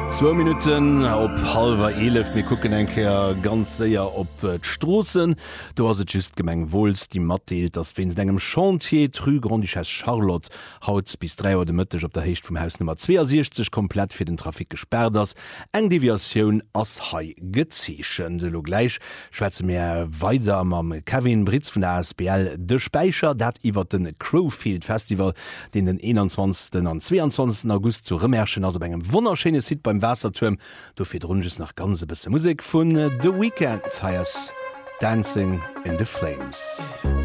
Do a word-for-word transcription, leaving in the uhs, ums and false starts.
Zwei Minuten op halber elef mir gucken enker ganz sehr op äh, Strossen. Du hast just gemeng wohlst die Matteelt, dass wenn engem Chantier trü grundig als Charlotte haut bis drei Uhr Mittag op der Hecht vom Haus Nummer zweiundsechzig komplett für den Trafik gesperrt das. Eng Deviation as hai gezeschen. Lo gleich schwätze mir weiter am Kevin Britz von der S B L de Speicher dat iwwer den Crowfield Festival, den den einundzwanzigsten und zweiundzwanzigsten August zu Remerschen also engem wunderschöne Sit beim Wasserturm. Du fir runges nach ganze bisse Musik vun The Weeknd heiers Dancing in the Flames.